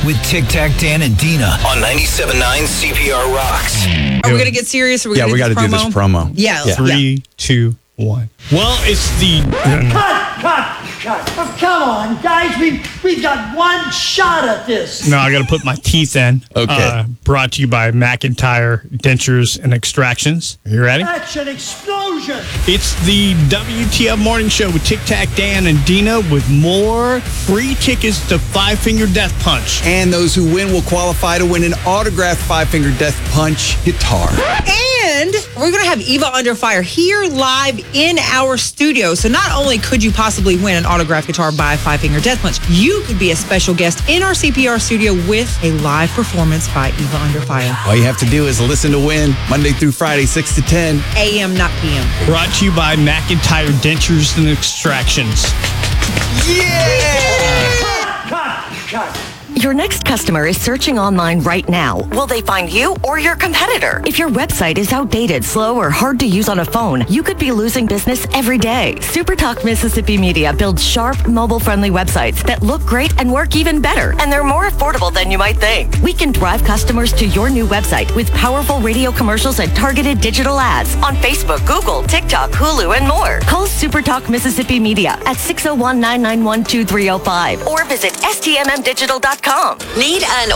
with Tic Tac Dan and Dina on 97.9 CPR Rocks. Are we going to get serious? Or we we got to do this promo. Yeah. 3, 2, 1. Well, it's the... Cut. Oh, come on, guys. We've got one shot at this. No, I got to put my teeth in. Okay. Brought to you by McIntyre Dentures and Extractions. Are you ready? That's an explosion. It's the WTF Morning Show with Tic Tac Dan and Dina with more free tickets to Five Finger Death Punch. And those who win will qualify to win an autographed Five Finger Death Punch guitar. And we're going to have Eva Under Fire here live in our studio. So not only could you possibly win an autographed guitar by Five Finger Death Punch, you could be a special guest in our CPR studio with a live performance by Eva Under Fire. All you have to do is listen to win Monday through Friday, 6 to 10. AM, not PM. Brought to you by McIntyre Dentures and Extractions. Cut. Your next customer is searching online right now. Will they find you or your competitor? If your website is outdated, slow, or hard to use on a phone, you could be losing business every day. SuperTalk Mississippi Media builds sharp, mobile-friendly websites that look great and work even better, and they're more affordable than you might think. We can drive customers to your new website with powerful radio commercials and targeted digital ads on Facebook, Google, TikTok, Hulu, and more. Call SuperTalk Mississippi Media at 601-991-2305 or visit stmmdigital.com. Need an